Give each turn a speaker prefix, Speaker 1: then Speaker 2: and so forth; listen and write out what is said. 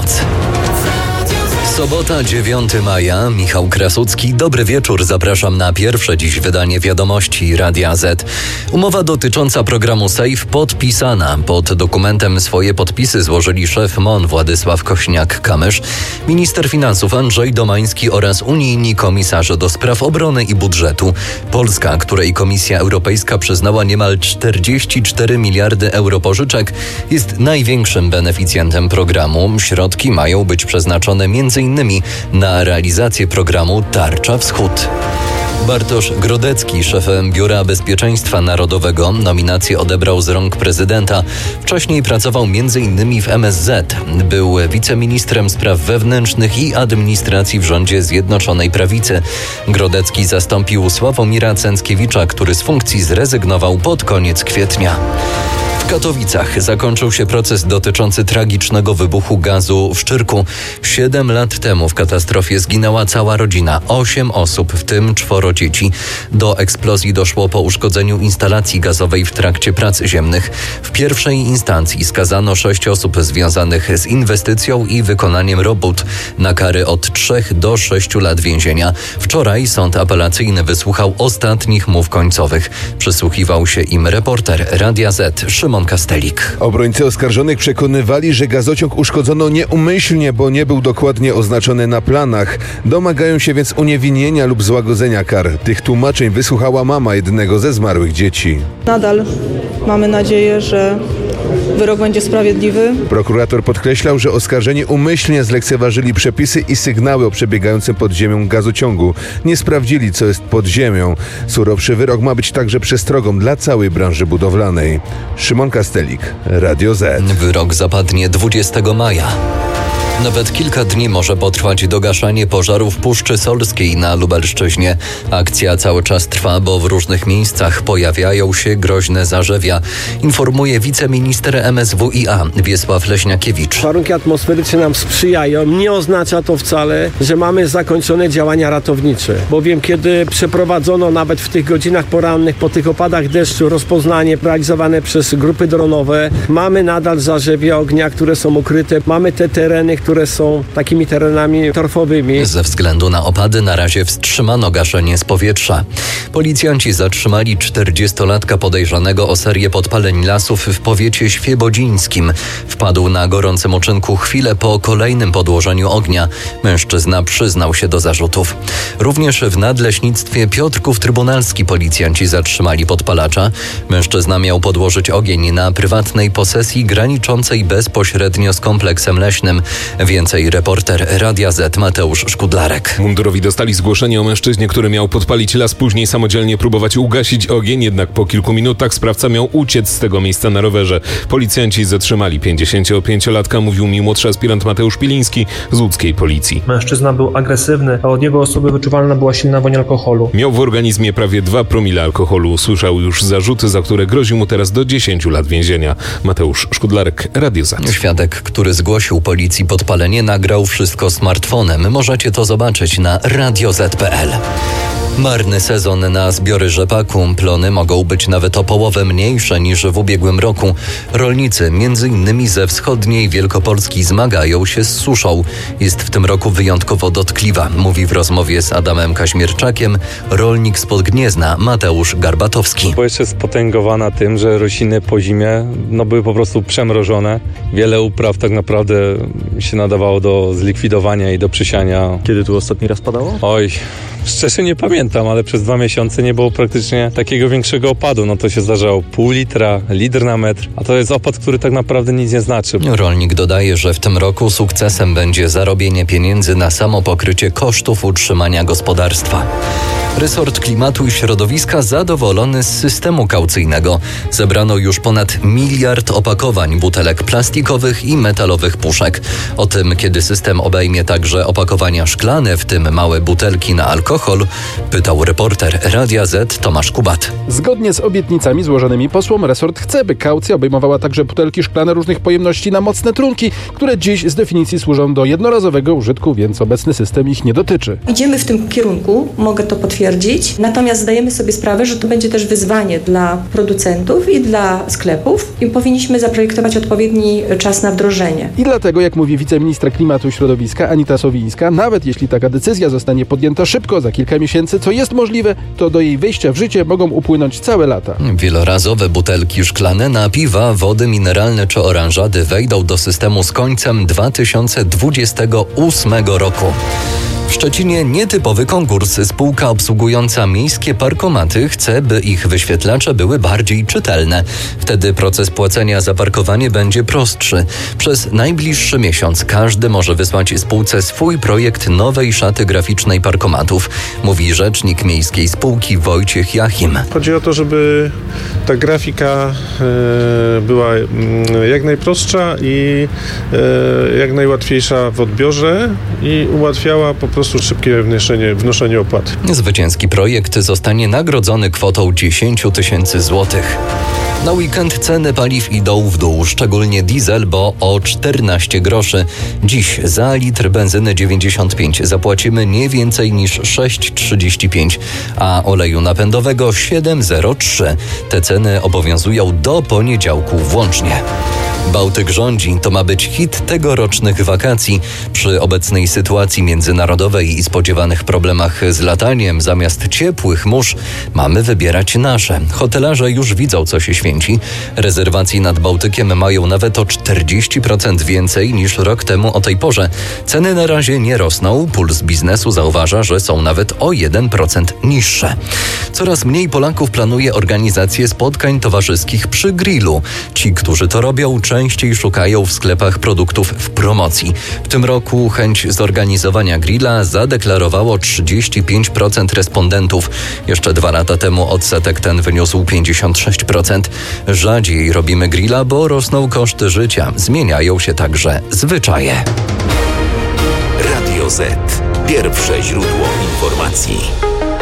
Speaker 1: Noc. Sobota, 9 maja. Michał Krasucki. Dobry wieczór. Zapraszam na pierwsze dziś wydanie wiadomości Radia Z. Umowa dotycząca programu SAFE podpisana. Pod dokumentem swoje podpisy złożyli szef MON Władysław Kośniak-Kamysz, minister finansów Andrzej Domański oraz unijni komisarze do spraw obrony i budżetu. Polska, której Komisja Europejska przyznała niemal 44 miliardy euro pożyczek, jest największym beneficjentem programu. Środki mają być przeznaczone m.in. na realizację programu Tarcza Wschód. Bartosz Grodecki, szefem Biura Bezpieczeństwa Narodowego, nominację odebrał z rąk prezydenta. Wcześniej pracował m.in. w MSZ. Był wiceministrem spraw wewnętrznych i administracji w rządzie Zjednoczonej Prawicy. Grodecki zastąpił Sławomira Cęckiewicza, który z funkcji zrezygnował pod koniec kwietnia. W Katowicach zakończył się proces dotyczący tragicznego wybuchu gazu w Szczyrku. 7 lat temu w katastrofie zginęła cała rodzina, 8 osób, w tym 4 dzieci. Do eksplozji doszło po uszkodzeniu instalacji gazowej w trakcie prac ziemnych. W pierwszej instancji skazano 6 osób związanych z inwestycją i wykonaniem robót na kary od 3 do 6 lat więzienia. Wczoraj sąd apelacyjny wysłuchał ostatnich mów końcowych. Przysłuchiwał się im reporter Radia Z Szymon Kastelik.
Speaker 2: Obrońcy oskarżonych przekonywali, że gazociąg uszkodzono nieumyślnie, bo nie był dokładnie oznaczony na planach. Domagają się więc uniewinnienia lub złagodzenia kar. Tych tłumaczeń wysłuchała mama jednego ze zmarłych dzieci.
Speaker 3: Nadal mamy nadzieję, że wyrok będzie sprawiedliwy.
Speaker 2: Prokurator podkreślał, że oskarżeni umyślnie zlekceważyli przepisy i sygnały o przebiegającym pod ziemią gazociągu. Nie sprawdzili, co jest pod ziemią. Surowszy wyrok ma być także przestrogą dla całej branży budowlanej. Szymon Kastelik, Radio Z.
Speaker 1: Wyrok zapadnie 20 maja. Nawet kilka dni może potrwać dogaszanie pożaru w Puszczy Solskiej na Lubelszczyźnie. Akcja cały czas trwa, bo w różnych miejscach pojawiają się groźne zarzewia, informuje wiceminister MSWiA Wiesław Leśniakiewicz.
Speaker 4: Warunki atmosferyczne nam sprzyjają. Nie oznacza to wcale, że mamy zakończone działania ratownicze, bowiem kiedy przeprowadzono nawet w tych godzinach porannych po tych opadach deszczu rozpoznanie realizowane przez grupy dronowe, mamy nadal zarzewia ognia, które są ukryte. Mamy te tereny, które są takimi terenami torfowymi.
Speaker 1: Ze względu na opady na razie wstrzymano gaszenie z powietrza. Policjanci zatrzymali 40-latka podejrzanego o serię podpaleń lasów w powiecie świebodzińskim. Wpadł na gorącym uczynku chwilę po kolejnym podłożeniu ognia. Mężczyzna przyznał się do zarzutów. Również w Nadleśnictwie Piotrków Trybunalski policjanci zatrzymali podpalacza. Mężczyzna miał podłożyć ogień na prywatnej posesji graniczącej bezpośrednio z kompleksem leśnym. Więcej reporter Radia Z Mateusz Szkudlarek.
Speaker 5: Mundurowi dostali zgłoszenie o mężczyźnie, który miał podpalić las, później samodzielnie próbować ugasić ogień, jednak po kilku minutach sprawca miał uciec z tego miejsca na rowerze. Policjanci zatrzymali 55-latka, mówił mi młodszy aspirant Mateusz Piliński z łódzkiej policji.
Speaker 6: Mężczyzna był agresywny, a od jego osoby wyczuwalna była silna woń alkoholu.
Speaker 5: Miał w organizmie prawie 2 promile alkoholu. Słyszał już zarzuty, za które grozi mu teraz do 10 lat więzienia. Mateusz Szkudlarek, Radio Z.
Speaker 1: Świadek, który zgłosił policji podpalenie, nagrał wszystko smartfonem. Możecie to zobaczyć na radioz.pl. Marny sezon na zbiory rzepaku. Plony mogą być nawet o połowę mniejsze niż w ubiegłym roku. Rolnicy, m.in. ze wschodniej Wielkopolski, zmagają się z suszą. Jest w tym roku wyjątkowo dotkliwa, mówi w rozmowie z Adamem Kaźmierczakiem rolnik spod Gniezna Mateusz Garbatowski.
Speaker 7: Bo jeszcze spotęgowana tym, że rośliny po zimie były po prostu przemrożone. Wiele upraw tak naprawdę się nadawało do zlikwidowania i do przysiania.
Speaker 6: Kiedy tu ostatni raz padało?
Speaker 7: Oj, szczerze nie pamiętam, ale przez 2 miesiące nie było praktycznie takiego większego opadu. To się zdarzało pół litra, litr na metr, a to jest opad, który tak naprawdę nic nie znaczy.
Speaker 1: Rolnik dodaje, że w tym roku sukcesem będzie zarobienie pieniędzy na samo pokrycie kosztów utrzymania gospodarstwa. Resort Klimatu i Środowiska zadowolony z systemu kaucyjnego. Zebrano już ponad 1 miliard opakowań butelek plastikowych i metalowych puszek. O tym, kiedy system obejmie także opakowania szklane, w tym małe butelki na alkohol, pytał reporter Radia Z Tomasz Kubat.
Speaker 8: Zgodnie z obietnicami złożonymi posłom resort chce, by kaucja obejmowała także butelki szklane różnych pojemności na mocne trunki, które dziś z definicji służą do jednorazowego użytku, więc obecny system ich nie dotyczy.
Speaker 9: Idziemy w tym kierunku, mogę to potwierdzić, natomiast zdajemy sobie sprawę, że to będzie też wyzwanie dla producentów i dla sklepów i powinniśmy zaprojektować odpowiedni czas na wdrożenie.
Speaker 8: I dlatego, jak mówi wiceministra klimatu i środowiska Anita Sowińska. Nawet jeśli taka decyzja zostanie podjęta szybko, za kilka miesięcy, co jest możliwe, to do jej wejścia w życie mogą upłynąć całe lata.
Speaker 1: Wielorazowe butelki szklane na piwa, wody mineralne czy oranżady wejdą do systemu z końcem 2028 roku. W Szczecinie nietypowy konkurs. Spółka obsługująca miejskie parkomaty chce, by ich wyświetlacze były bardziej czytelne. Wtedy proces płacenia za parkowanie będzie prostszy. Przez najbliższy miesiąc każdy może wysłać spółce swój projekt nowej szaty graficznej parkomatów, mówi rzecznik miejskiej spółki Wojciech Jachim.
Speaker 10: Chodzi o to, żeby ta grafika była jak najprostsza i jak najłatwiejsza w odbiorze i ułatwiała po prostu szybkie wnoszenie opłat.
Speaker 1: Zwycięski projekt zostanie nagrodzony kwotą 10 000 złotych. Na weekend ceny paliw idą w dół, szczególnie diesel, bo o 14 groszy. Dziś za litr benzyny 95 zapłacimy nie więcej niż 6,35, a oleju napędowego 7,03. Te ceny obowiązują do poniedziałku włącznie. Bałtyk rządzi, to ma być hit tegorocznych wakacji. Przy obecnej sytuacji międzynarodowej i spodziewanych problemach z lataniem, zamiast ciepłych mórz mamy wybierać nasze. Hotelarze już widzą, co się święci. Rezerwacji nad Bałtykiem mają nawet o 40% więcej niż rok temu o tej porze. Ceny na razie nie rosną. Puls biznesu zauważa, że są nawet o 1% niższe. Coraz mniej Polaków planuje organizację spotkań towarzyskich przy grillu. Ci, którzy to robią, częściej szukają w sklepach produktów w promocji. W tym roku chęć zorganizowania grilla zadeklarowało 35% respondentów. Jeszcze 2 lata temu odsetek ten wyniósł 56%. Rzadziej robimy grilla, bo rosną koszty życia. Zmieniają się także zwyczaje.
Speaker 11: Radio Z. Pierwsze źródło informacji.